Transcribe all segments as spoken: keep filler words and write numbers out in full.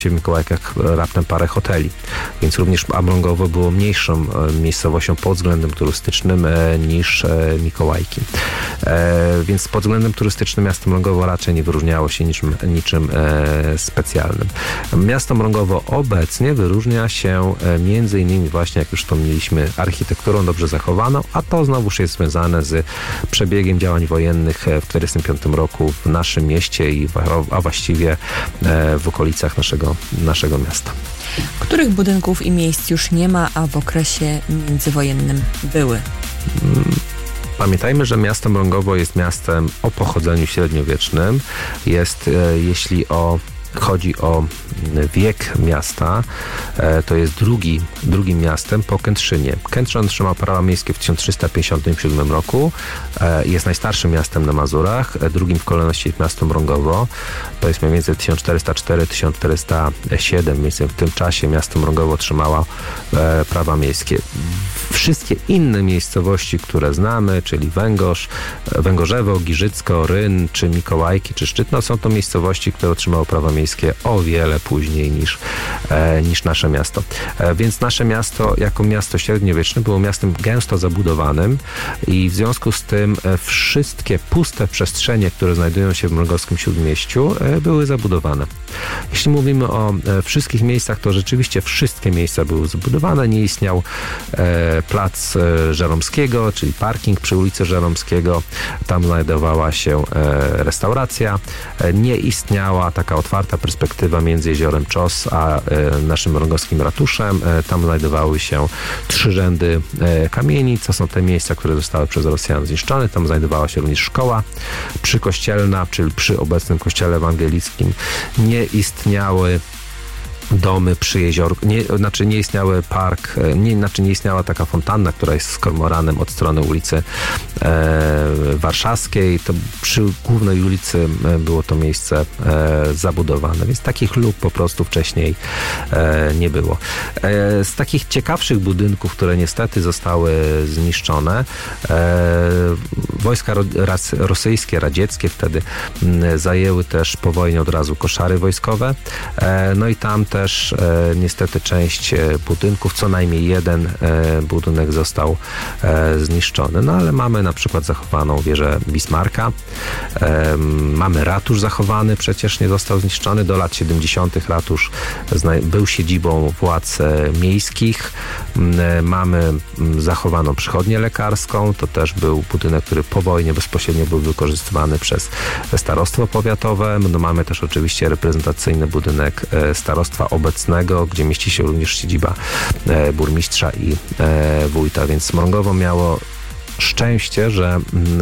w Mikołajkach raptem parę hoteli, więc również Mrągowo było mniejszą miejscowością pod względem turystycznym niż Mikołajki. Więc pod względem turystycznym miasto Mrągowo raczej nie wyróżniało się niczym, niczym specjalnym. Miasto Mrągowo obecnie wyróżnia się między innymi właśnie, jak już wspomnieliśmy, architekturą dobrze zachowaną, a to znowuż jest związane z przebiegiem działań wojennych w tysiąc dziewięćset czterdziestym piątym roku w naszym mieście, i a właściwie w okolicach naszego, naszego miasta. Których budynków i miejsc już nie ma, a w okresie międzywojennym były? Pamiętajmy, że miasto Mrągowo jest miastem o pochodzeniu średniowiecznym. Jest, jeśli o chodzi o wiek miasta, to jest drugi, drugim miastem po Kętrzynie. Kętrzyn otrzymał prawa miejskie w tysiąc trzysta pięćdziesiątym siódmym roku. Jest najstarszym miastem na Mazurach. Drugim w kolejności jest miasto Mrągowo. To jest mniej więcej tysiąc czterysta cztery do tysiąc czterysta siedem. Mniej więcej w tym czasie miasto Mrągowo otrzymało prawa miejskie. Wszystkie inne miejscowości, które znamy, czyli Węgorz, Węgorzewo, Giżycko, Ryn, czy Mikołajki, czy Szczytno, są to miejscowości, które otrzymały prawa miejskie o wiele później niż, e, niż nasze miasto. E, więc nasze miasto, jako miasto średniowieczne, było miastem gęsto zabudowanym i w związku z tym e, wszystkie puste przestrzenie, które znajdują się w Mrągowskim Śródmieściu, e, były zabudowane. Jeśli mówimy o e, wszystkich miejscach, to rzeczywiście wszystkie miejsca były zabudowane. Nie istniał e, plac e, Żeromskiego, czyli parking przy ulicy Żeromskiego. Tam znajdowała się e, restauracja. E, nie istniała taka otwarta perspektywa między jeziorem Czos a e, naszym mrągowskim ratuszem. E, tam znajdowały się trzy rzędy e, kamienic. To są te miejsca, które zostały przez Rosjan zniszczone. Tam znajdowała się również szkoła przykościelna, czyli przy obecnym kościele ewangelickim. Nie istniały domy przy jeziorku, nie, znaczy nie istniały park, nie, znaczy nie istniała taka fontanna, która jest z kormoranem od strony ulicy e, Warszawskiej. To przy głównej ulicy było to miejsce e, zabudowane, więc takich luk po prostu wcześniej e, nie było. E, z takich ciekawszych budynków, które niestety zostały zniszczone, e, wojska ro, ras, rosyjskie, radzieckie wtedy m, zajęły też po wojnie od razu koszary wojskowe, e, no i tam te też e, niestety część budynków, co najmniej jeden e, budynek został e, zniszczony. No ale mamy na przykład zachowaną wieżę Bismarcka, e, mamy ratusz zachowany, przecież nie został zniszczony. Do lat siedemdziesiątych ratusz zna- był siedzibą władz miejskich. E, mamy zachowaną przychodnię lekarską, to też był budynek, który po wojnie bezpośrednio był wykorzystywany przez starostwo powiatowe. No, mamy też oczywiście reprezentacyjny budynek e, starostwa obecnego, gdzie mieści się również siedziba e, burmistrza i e, wójta, więc Mrągowo miało szczęście, że e,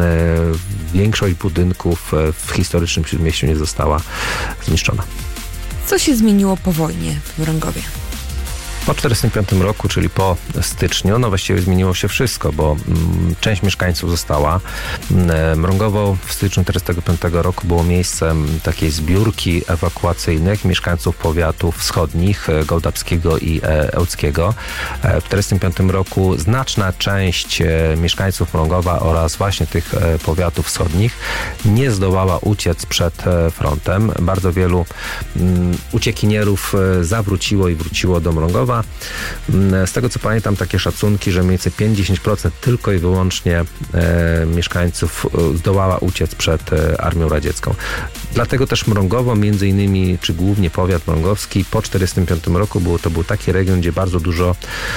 większość budynków w historycznym Śródmieściu nie została zniszczona. Co się zmieniło po wojnie w Mrągowie? Po tysiąc dziewięćset czterdziestym piątym roku, czyli po styczniu, no właściwie zmieniło się wszystko, bo mm, część mieszkańców została. Mrągowo w styczniu tysiąc dziewięćset czterdziestego piątego roku było miejscem takiej zbiórki ewakuacyjnych mieszkańców powiatów wschodnich, gołdapskiego i ełckiego. W tysiąc dziewięćset czterdziestym piątym roku znaczna część mieszkańców Mrągowa oraz właśnie tych powiatów wschodnich nie zdołała uciec przed frontem. Bardzo wielu mm, uciekinierów zawróciło i wróciło do Mrągowa. Z tego co pamiętam, takie szacunki, że mniej więcej pięć do dziesięciu procent tylko i wyłącznie e, mieszkańców zdołała uciec przed e, armią radziecką. Dlatego też Mrągowo, między innymi, czy głównie powiat mrągowski, po tysiąc dziewięćset czterdziestym piątym roku było, to był taki region, gdzie bardzo dużo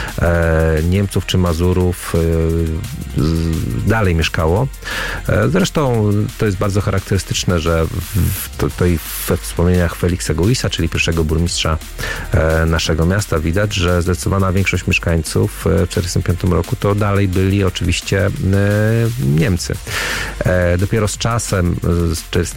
e, Niemców czy Mazurów e, z, dalej mieszkało. E, zresztą to jest bardzo charakterystyczne, że w, to, to i we wspomnieniach Feliksa Gołisa, czyli pierwszego burmistrza e, naszego miasta, widać, że zdecydowana większość mieszkańców w tysiąc dziewięćset czterdziestym piątym roku to dalej byli oczywiście e, Niemcy. E, dopiero z czasem, z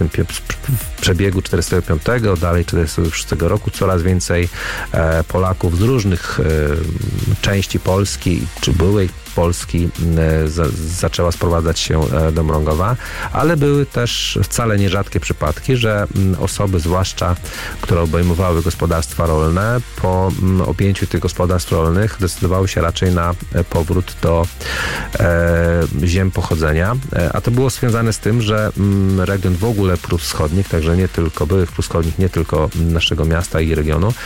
w przebiegu czterdziestego piątego, dalej czterdziestego szóstego roku coraz więcej e, Polaków z różnych e, części Polski, czy byłej Polski za, zaczęła sprowadzać się do Mrągowa, ale były też wcale nierzadkie przypadki, że osoby, zwłaszcza które obejmowały gospodarstwa rolne, po objęciu tych gospodarstw rolnych decydowały się raczej na powrót do e, ziem pochodzenia, a to było związane z tym, że region w ogóle Prus Wschodnich, także nie tylko byłych Prus Wschodnich, nie tylko naszego miasta i regionu,